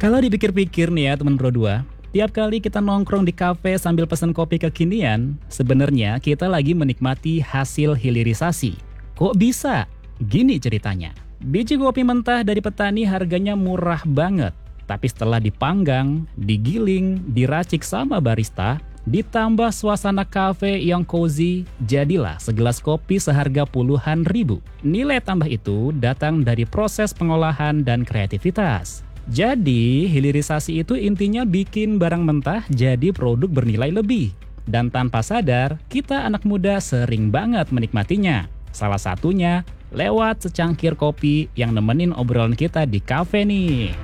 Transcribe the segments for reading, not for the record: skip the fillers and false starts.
Kalau dipikir-pikir nih ya teman Bro 2, tiap kali kita nongkrong di kafe sambil pesen kopi kekinian, sebenarnya kita lagi menikmati hasil hilirisasi. Kok bisa? Gini ceritanya. Biji kopi mentah dari petani harganya murah banget. Tapi setelah dipanggang, digiling, diracik sama barista, ditambah suasana kafe yang cozy, jadilah segelas kopi seharga puluhan ribu. Nilai tambah itu datang dari proses pengolahan dan kreativitas. Jadi, hilirisasi itu intinya bikin barang mentah jadi produk bernilai lebih. Dan tanpa sadar, kita anak muda sering banget menikmatinya. Salah satunya lewat secangkir kopi yang nemenin obrolan kita di kafe nih.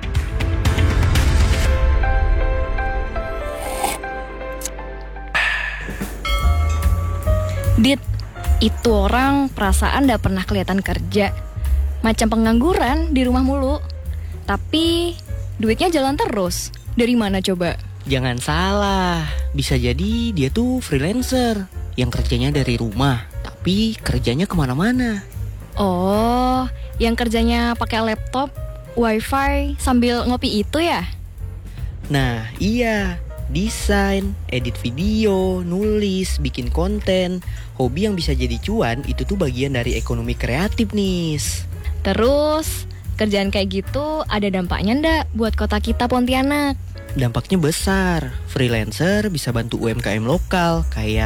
Dit, itu orang perasaan gak pernah kelihatan kerja. Macam pengangguran di rumah mulu. Tapi duitnya jalan terus. Dari mana coba? Jangan salah, bisa jadi dia tuh freelancer yang kerjanya dari rumah, tapi kerjanya kemana-mana. Oh, yang kerjanya pakai laptop, wifi sambil ngopi itu ya? Nah iya, desain, edit video, nulis, bikin konten. Hobi yang bisa jadi cuan itu tuh bagian dari ekonomi kreatif nis. Terus, kerjaan kayak gitu ada dampaknya ndak buat kota kita Pontianak? Dampaknya besar. Freelancer bisa bantu UMKM lokal kayak